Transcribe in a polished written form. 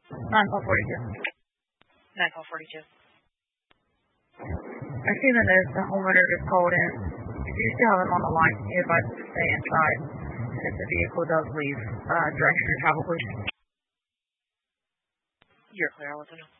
9 call 42. 9 call 42. I see the news. The homeowner just called in. If you still have him on the line, he advises to stay inside. If the vehicle does leave, direction to travel, please. You're clear. I'll let them know.